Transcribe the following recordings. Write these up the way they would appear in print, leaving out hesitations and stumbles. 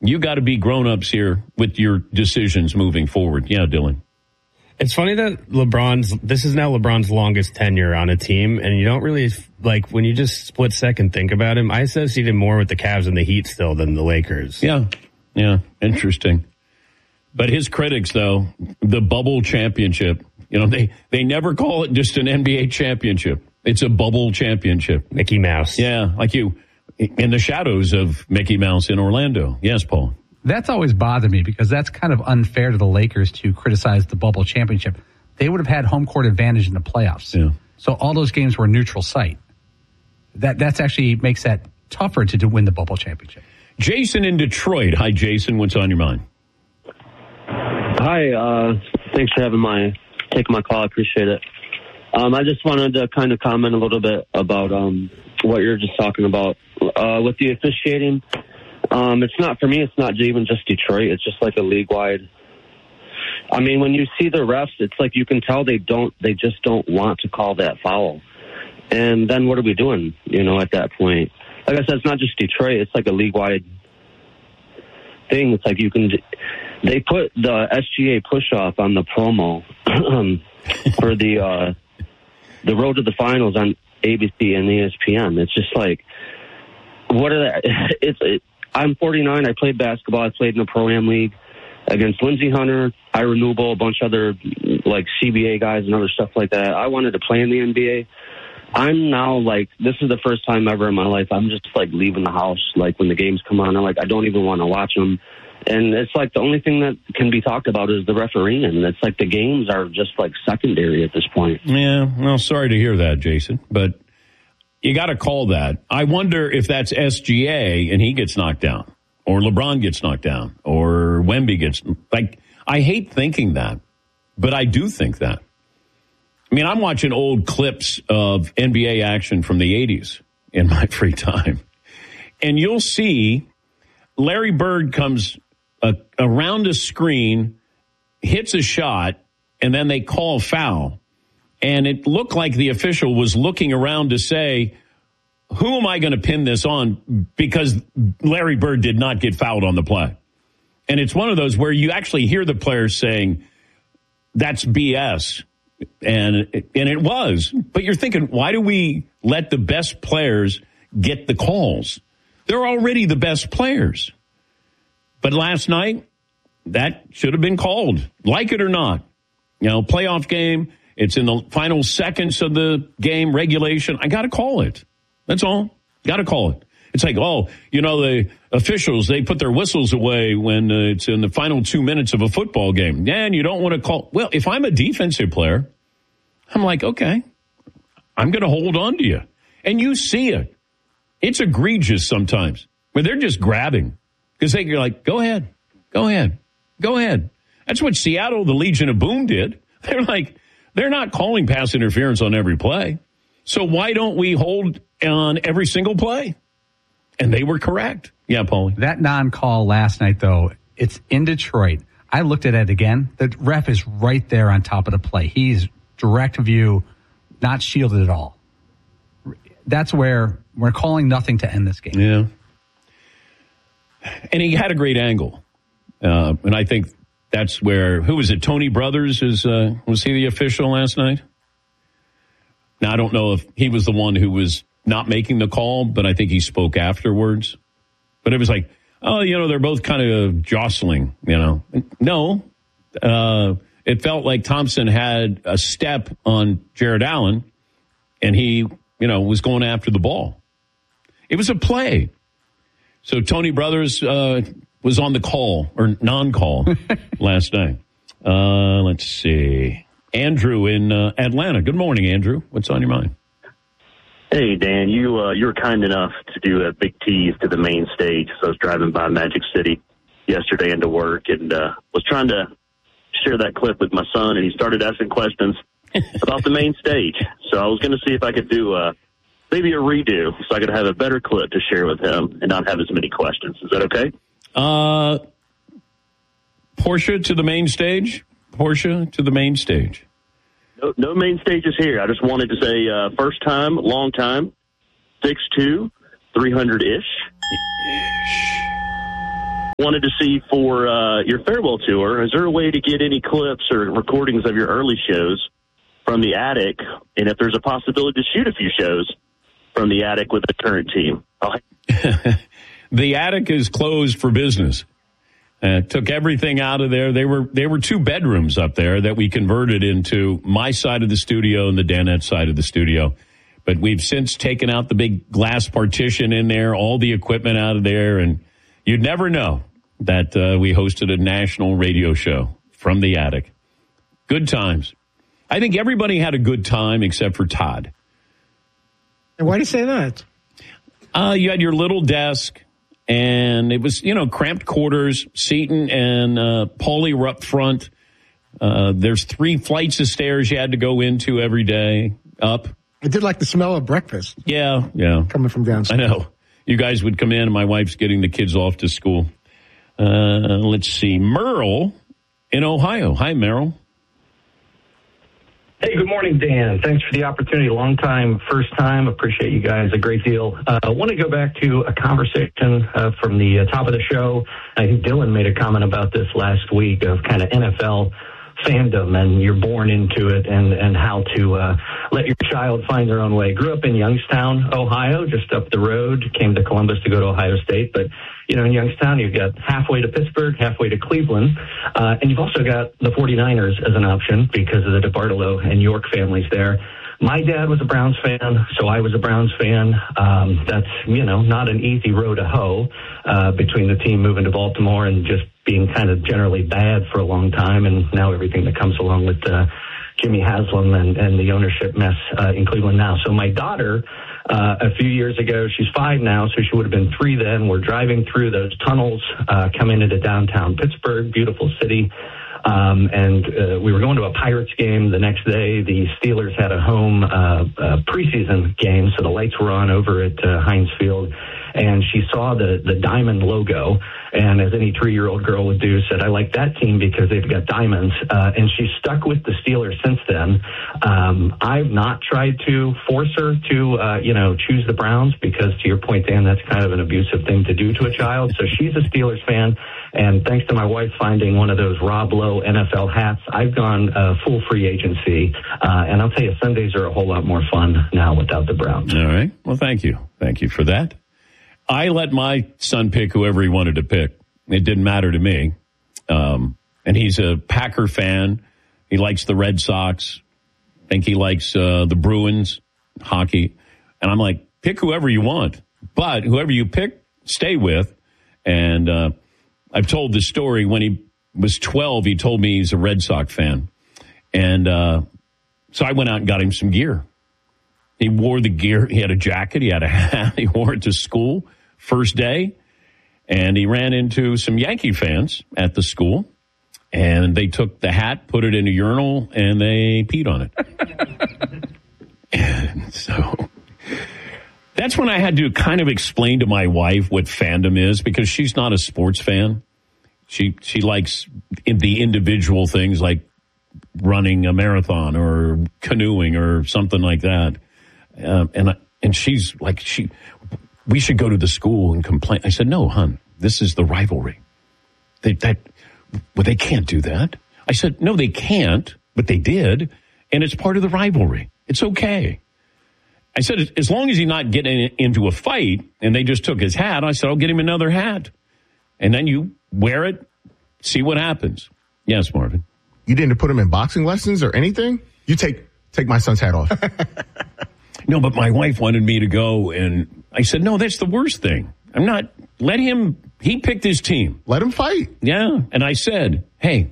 You got to be grown-ups here with your decisions moving forward. Yeah, Dylan. It's funny that this is now LeBron's longest tenure on a team, and you don't really, like, when you just split second think about him, I associate him more with the Cavs and the Heat still than the Lakers. Yeah, interesting. But his critics, though, the bubble championship, they never call it just an NBA championship. It's a bubble championship. Mickey Mouse. Yeah, like you, in the shadows of Mickey Mouse in Orlando. Yes, Paul. That's always bothered me because that's kind of unfair to the Lakers to criticize the bubble championship. They would have had home court advantage in the playoffs. Yeah. So all those games were neutral site. That's actually makes that tougher to win the bubble championship. Jason in Detroit. Hi, Jason. What's on your mind? Hi. Thanks for taking my call. I appreciate it. I just wanted to kind of comment a little bit about what you're just talking about with the officiating. It's not, for me, it's not even just Detroit. It's just like a league-wide. I mean, when you see the refs, it's like you can tell they just don't want to call that foul. And then what are we doing, at that point? Like I said, it's not just Detroit. It's like a league-wide thing. It's like they put the SGA push-off on the promo for the Road to the Finals on ABC and ESPN. It's just like, what are that? I'm 49. I played basketball. I played in the Pro-Am League against Lindsey Hunter, Ira Newble, a bunch of other like CBA guys and other stuff like that. I wanted to play in the NBA. I'm now like, this is the first time ever in my life I'm just like leaving the house. Like when the games come on, I'm like, I don't even want to watch them. And it's like the only thing that can be talked about is the refereeing. And it's like the games are just like secondary at this point. Yeah, well, sorry to hear that, Jason, but you got to call that. I wonder if that's SGA and he gets knocked down, or LeBron gets knocked down, or Wemby gets, like, I hate thinking that, but I do think that. I mean, I'm watching old clips of NBA action from the 80s in my free time, and you'll see Larry Bird comes around a screen, hits a shot, and then they call foul. And it looked like the official was looking around to say, who am I going to pin this on? Because Larry Bird did not get fouled on the play. And it's one of those where you actually hear the players saying, that's BS. And it was. But you're thinking, why do we let the best players get the calls? They're already the best players. But last night, that should have been called, like it or not. Playoff game. It's in the final seconds of the game, regulation. I got to call it. That's all. Got to call it. It's like, the officials, they put their whistles away when it's in the final 2 minutes of a football game. And you don't want to call. Well, if I'm a defensive player, I'm like, okay, I'm going to hold on to you. And you see it. It's egregious sometimes where they're just grabbing because you're like, go ahead. That's what Seattle, the Legion of Boom did. They're like, they're not calling pass interference on every play. So why don't we hold on every single play? And they were correct. Yeah, Paulie. That non-call last night, though, it's in Detroit. I looked at it again. The ref is right there on top of the play. He's direct view, not shielded at all. That's where we're calling nothing to end this game. Yeah. And he had a great angle. And I think that's where, who was it? Tony Brothers was he the official last night? Now, I don't know if he was the one who was not making the call, but I think he spoke afterwards. But it was like, they're both kind of jostling, No, it felt like Thompson had a step on Jared Allen, and he, was going after the ball. It was a play. So Tony Brothers was on the call, or non-call, last night. Let's see. Andrew in Atlanta. Good morning, Andrew. What's on your mind? Hey, Dan, you were kind enough to do a big tease to the main stage. So I was driving by Magic City yesterday into work and was trying to share that clip with my son, and he started asking questions about the main stage. So I was going to see if I could do maybe a redo so I could have a better clip to share with him and not have as many questions. Is that okay? Porsche to the main stage. Porsche to the main stage. No main stages here. I just wanted to say first time, long time, 6'2", 300-ish. Wanted to see for your farewell tour, is there a way to get any clips or recordings of your early shows from the attic? And if there's a possibility to shoot a few shows from the attic with the current team? The attic is closed for business. Took everything out of there. There were 2 bedrooms up there that we converted into my side of the studio and the Danette side of the studio. But we've since taken out the big glass partition in there, all the equipment out of there, and you'd never know that we hosted a national radio show from the attic. Good times. I think everybody had a good time except for Todd. And why do you say that? You had your little desk, and it was, cramped quarters. Seton and Paulie were up front. There's 3 flights of stairs you had to go into every day up. I did like the smell of breakfast. Yeah. Coming from downstairs. I know. You guys would come in, and my wife's getting the kids off to school. Let's see. Merle in Ohio. Hi, Merle. Hey, good morning, Dan. Thanks for the opportunity. Long time, first time. Appreciate you guys a great deal. I want to go back to a conversation from the top of the show. I think Dylan made a comment about this last week of kind of NFL fandom, and you're born into it, and how to let your child find their own way. Grew up in Youngstown, Ohio, just up the road. Came to Columbus to go to Ohio State, but in Youngstown, you've got halfway to Pittsburgh, halfway to Cleveland, and you've also got the 49ers as an option because of the DeBartolo and York families there. My dad was a Browns fan, so I was a Browns fan. That's, not an easy row to hoe between the team moving to Baltimore and just being kind of generally bad for a long time, and now everything that comes along with Jimmy Haslam and the ownership mess in Cleveland now. So my daughter, a few years ago, she's 5 now, so she would have been 3 then. We're driving through those tunnels coming into downtown Pittsburgh, beautiful city. And we were going to a Pirates game the next day. The Steelers had a home preseason game, so the lights were on over at Heinz Field. And she saw the diamond logo, and as any 3-year-old girl would do, said, I like that team because they've got diamonds. And she's stuck with the Steelers since then. I've not tried to force her to, choose the Browns because, to your point, Dan, that's kind of an abusive thing to do to a child. So she's a Steelers fan. And thanks to my wife finding one of those Rob Lowe NFL hats, I've gone full free agency. And I'll tell you, Sundays are a whole lot more fun now without the Browns. All right. Well, thank you. Thank you for that. I let my son pick whoever he wanted to pick. It didn't matter to me. And he's a Packer fan. He likes the Red Sox. I think he likes the Bruins, hockey. And I'm like, pick whoever you want. But whoever you pick, stay with. And I've told this story. When he was 12, he told me he's a Red Sox fan. And so I went out and got him some gear. He wore the gear. He had a jacket. He had a hat. He wore it to school first day. And he ran into some Yankee fans at the school. And they took the hat, put it in a urinal, and they peed on it. And so that's when I had to kind of explain to my wife what fandom is, because she's not a sports fan. She likes the individual things like running a marathon or canoeing or something like that. And she's like, we should go to the school and complain. I said, no, hon, this is the rivalry. They can't do that. I said, no, they can't, but they did. And it's part of the rivalry. It's okay. I said, as long as he's not getting into a fight, and they just took his hat, I said, I'll get him another hat. And then you wear it, see what happens. Yes, Marvin. You didn't put him in boxing lessons or anything? You take my son's hat off. No, but my wife wanted me to go, and I said, no, that's the worst thing. He picked his team. Let him fight. Yeah. And I said, hey,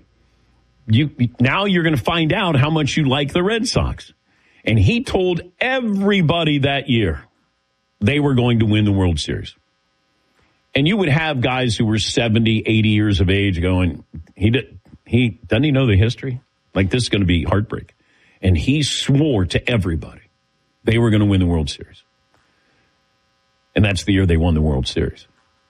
now you're going to find out how much you like the Red Sox. And he told everybody that year they were going to win the World Series. And you would have guys who were 70, 80 years of age going, doesn't he know the history? Like, this is going to be heartbreak. And he swore to everybody they were going to win the World Series. And that's the year they won the World Series.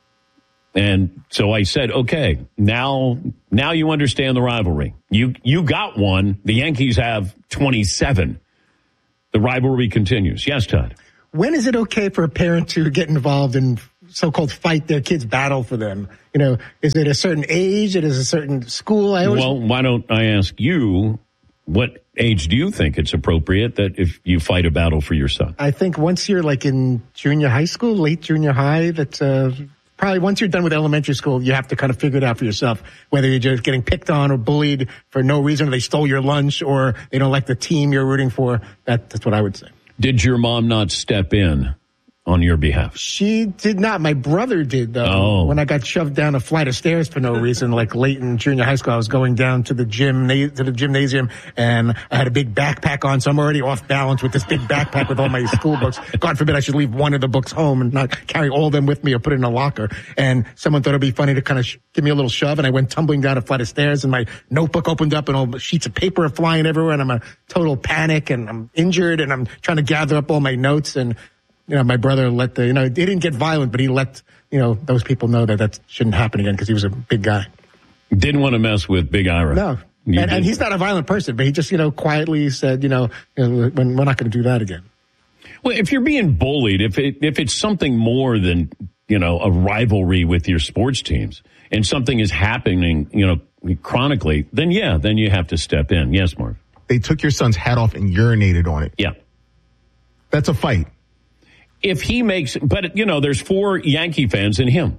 And so I said, okay, now you understand the rivalry. You got one. The Yankees have 27. The rivalry continues. Yes, Todd. When is it okay for a parent to get involved in so-called fight their kids' battle for them? You know, is it a certain age? It is a certain school? Well, why don't I ask you, what age do you think it's appropriate that if you fight a battle for your son? I think once you're like in junior high school, late junior high, probably once you're done with elementary school, you have to kind of figure it out for yourself, whether you're just getting picked on or bullied for no reason, or they stole your lunch, or they don't like the team you're rooting for. That's what I would say. Did your mom not step in on your behalf? She did not. My brother did, though. Oh. When I got shoved down a flight of stairs for no reason, like late in junior high school, I was going down to the gymnasium, and I had a big backpack on, so I'm already off balance with this big backpack with all my school books. God forbid I should leave one of the books home and not carry all of them with me or put it in a locker. And someone thought it'd be funny to kind of give me a little shove, and I went tumbling down a flight of stairs, and my notebook opened up, and all the sheets of paper are flying everywhere, and I'm a total panic, and I'm injured, and I'm trying to gather up all my notes, and you know, my brother he didn't get violent, but he let, those people know that shouldn't happen again because he was a big guy. Didn't want to mess with Big Ira. No. And he's not a violent person, but he just, quietly said, we're not going to do that again. Well, if you're being bullied, if it's something more than, a rivalry with your sports teams and something is happening, chronically, then you have to step in. Yes, Marv. They took your son's hat off and urinated on it. Yeah. That's a fight. If he makes, but there's 4 Yankee fans in him.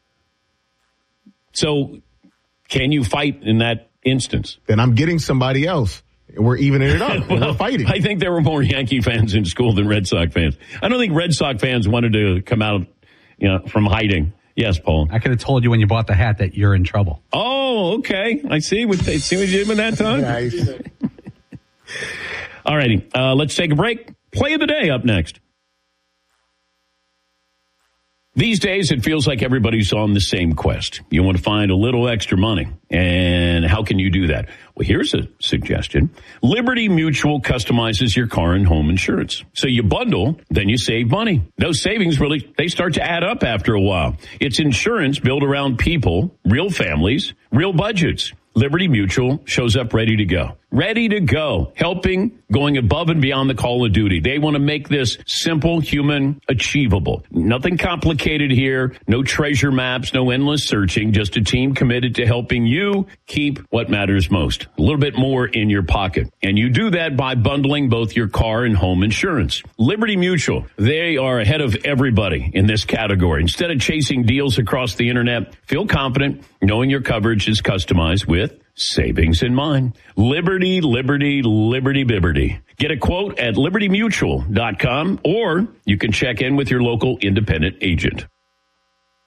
So can you fight in that instance? Then I'm getting somebody else. We're evening it up. Well, we're fighting. I think there were more Yankee fans in school than Red Sox fans. I don't think Red Sox fans wanted to come out, from hiding. Yes, Paul. I could have told you when you bought the hat that you're in trouble. Oh, okay. I see. See what you did with that time? Nice. All righty. Let's take a break. Play of the day up next. These days, it feels like everybody's on the same quest. You want to find a little extra money. And how can you do that? Well, here's a suggestion. Liberty Mutual customizes your car and home insurance. So you bundle, then you save money. Those savings they start to add up after a while. It's insurance built around people, real families, real budgets. Liberty Mutual shows up ready to go. Ready to go. Helping, going above and beyond the call of duty. They want to make this simple, human, achievable. Nothing complicated here. No treasure maps, no endless searching. Just a team committed to helping you keep what matters most. A little bit more in your pocket. And you do that by bundling both your car and home insurance. Liberty Mutual, they are ahead of everybody in this category. Instead of chasing deals across the internet, feel confident knowing your coverage is customized with savings in mind. Liberty, liberty, liberty, liberty. Get a quote at libertymutual.com, or you can check in with your local independent agent.